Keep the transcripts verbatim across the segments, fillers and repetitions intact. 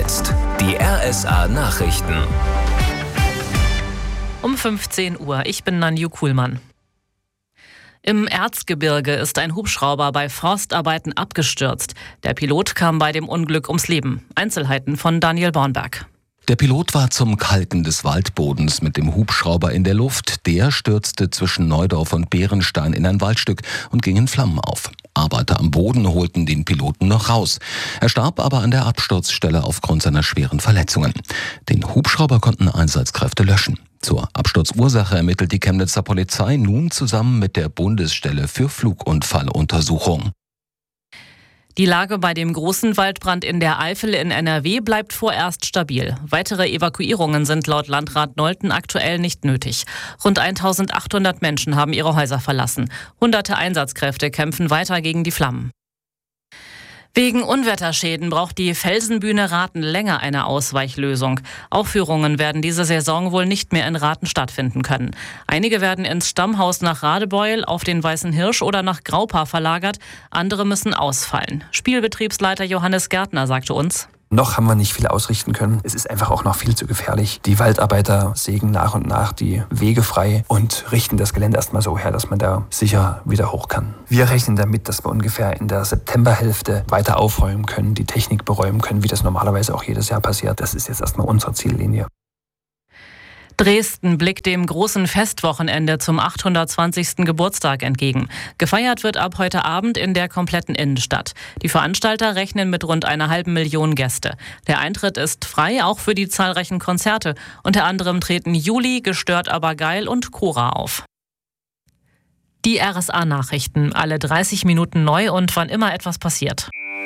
jetzt die R S A-Nachrichten. Um fünfzehn Uhr, ich bin Nanju Kuhlmann. Im Erzgebirge ist ein Hubschrauber bei Forstarbeiten abgestürzt. Der Pilot kam bei dem Unglück ums Leben. Einzelheiten von Daniel Bornberg. Der Pilot war zum Kalken des Waldbodens mit dem Hubschrauber in der Luft. Der stürzte zwischen Neudorf und Bärenstein in ein Waldstück und ging in Flammen auf. Arbeiter am Boden holten den Piloten noch raus. Er starb aber an der Absturzstelle aufgrund seiner schweren Verletzungen. Den Hubschrauber konnten Einsatzkräfte löschen. Zur Absturzursache ermittelt die Chemnitzer Polizei nun zusammen mit der Bundesstelle für Flugunfalluntersuchung. Die Lage bei dem großen Waldbrand in der Eifel in N R W bleibt vorerst stabil. Weitere Evakuierungen sind laut Landrat Nolten aktuell nicht nötig. Rund eintausendachthundert Menschen haben ihre Häuser verlassen. Hunderte Einsatzkräfte kämpfen weiter gegen die Flammen. Wegen Unwetterschäden braucht die Felsenbühne Rathen länger eine Ausweichlösung. Aufführungen werden diese Saison wohl nicht mehr in Rathen stattfinden können. Einige werden ins Stammhaus nach Radebeul, auf den Weißen Hirsch oder nach Graupa verlagert. Andere müssen ausfallen. Spielbetriebsleiter Johannes Gärtner sagte uns: Noch haben wir nicht viel ausrichten können. Es ist einfach auch noch viel zu gefährlich. Die Waldarbeiter sägen nach und nach die Wege frei und richten das Gelände erstmal so her, dass man da sicher wieder hoch kann. Wir rechnen damit, dass wir ungefähr in der Septemberhälfte weiter aufräumen können, die Technik beräumen können, wie das normalerweise auch jedes Jahr passiert. Das ist jetzt erstmal unsere Ziellinie. Dresden blickt dem großen Festwochenende zum achthundertzwanzigsten Geburtstag entgegen. Gefeiert wird ab heute Abend in der kompletten Innenstadt. Die Veranstalter rechnen mit rund einer halben Million Gäste. Der Eintritt ist frei, auch für die zahlreichen Konzerte. Unter anderem treten Juli, Gestört aber geil und Cora auf. Die R S A-Nachrichten, alle dreißig Minuten neu und wann immer etwas passiert.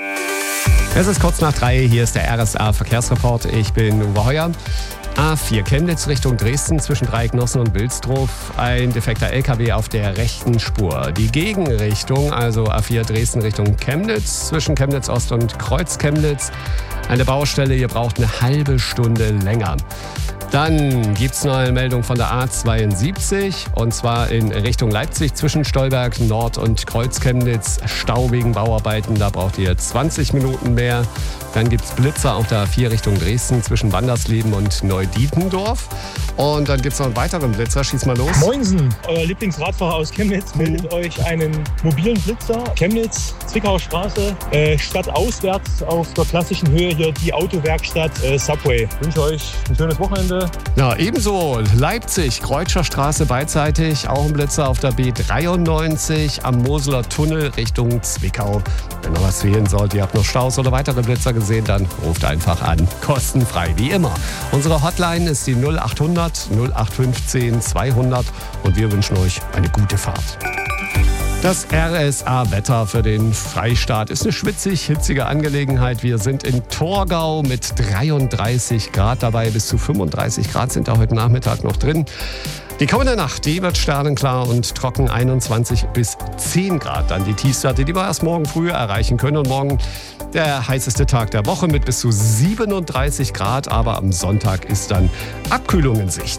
Es ist kurz nach drei, hier ist der R S A-Verkehrsreport. Ich bin Uwe Heuer. A vier Chemnitz Richtung Dresden zwischen Dreiecknossen und Wilsdruf. Ein defekter L K W auf der rechten Spur. Die Gegenrichtung, also A vier Dresden Richtung Chemnitz zwischen Chemnitz Ost und Kreuz Chemnitz. Eine Baustelle, ihr braucht eine halbe Stunde länger. Dann gibt es noch eine Meldung von der A zweiundsiebzig und zwar in Richtung Leipzig zwischen Stolberg Nord und Kreuz Chemnitz. Stau wegen Bauarbeiten, da braucht ihr zwanzig Minuten mehr. Dann gibt es Blitzer auf der A vier Richtung Dresden zwischen Wandersleben und Neudietendorf. Und dann gibt es noch einen weiteren Blitzer. Schieß mal los. Moinsen, euer Lieblingsradfahrer aus Chemnitz meldet euch einen mobilen Blitzer. Chemnitz, Zwickauer Straße, äh, stadtauswärts auf der klassischen Höhe hier die Autowerkstatt äh, Subway. Ich wünsche euch ein schönes Wochenende. Ja, ebenso Leipzig, Kreutscher Straße beidseitig. Auch ein Blitzer auf der B dreiundneunzig am Moseler Tunnel Richtung Zwickau. Wenn noch was fehlen sollte, ihr habt noch Staus oder weitere Blitzer gesehen, dann ruft einfach an. Kostenfrei, wie immer. Unsere Hotline ist die null achthundert null acht fünfzehn zweihundert und wir wünschen euch eine gute Fahrt. Das R S A-Wetter für den Freistaat ist eine schwitzig, hitzige Angelegenheit. Wir sind in Torgau mit dreiunddreißig Grad dabei. Bis zu fünfunddreißig Grad sind da heute Nachmittag noch drin. Die kommende Nacht, die wird sternenklar und trocken, einundzwanzig bis zehn Grad. Dann die Tiefstwerte, die wir erst morgen früh erreichen können. Und morgen der heißeste Tag der Woche mit bis zu siebenunddreißig Grad. Aber am Sonntag ist dann Abkühlung in Sicht.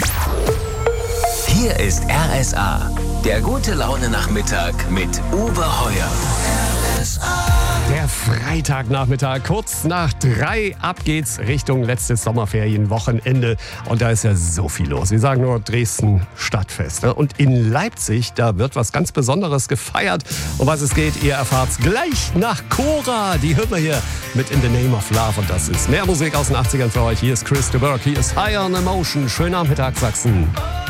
Hier ist R S A, der gute Laune-Nachmittag mit Uwe Heuer. R S A. Der Freitagnachmittag, kurz nach drei, ab geht's Richtung letztes Sommerferienwochenende. Und da ist ja so viel los. Wir sagen nur Dresden Stadtfest. Und in Leipzig, da wird was ganz Besonderes gefeiert. Um was es geht, ihr erfahrt's gleich nach Cora. Die hören wir hier mit In the Name of Love. Und das ist mehr Musik aus den achtzigern für euch. Hier ist Chris de Burgh, hier ist High on Emotion. Schönen Nachmittag, Sachsen.